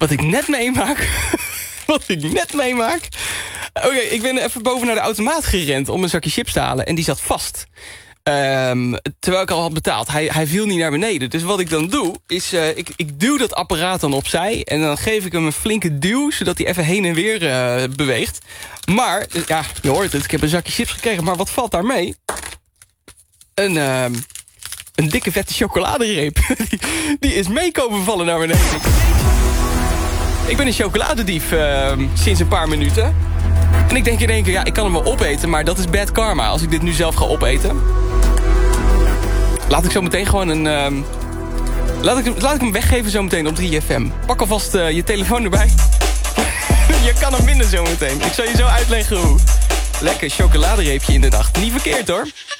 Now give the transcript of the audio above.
Wat ik net meemaak... Oké, ik ben even boven naar de automaat gerend om een zakje chips te halen. En die zat vast. Terwijl ik al had betaald. Hij viel niet naar beneden. Dus wat ik dan doe, is ik duw dat apparaat dan opzij. En dan geef ik hem een flinke duw, zodat hij even heen en weer beweegt. Maar, ja, je hoort het, ik heb een zakje chips gekregen. Maar wat valt daar mee? Een dikke vette chocoladereep. Die is mee komen vallen naar beneden. Ik ben een chocoladedief sinds een paar minuten. En ik denk in één keer, ja, ik kan hem wel opeten, maar dat is bad karma als ik dit nu zelf ga opeten. Laat ik zo meteen gewoon een... Laat ik hem weggeven zo meteen op 3FM. Pak alvast je telefoon erbij. Je kan hem winnen zo meteen. Ik zal je zo uitleggen hoe. Lekker chocoladereepje in de nacht. Niet verkeerd hoor.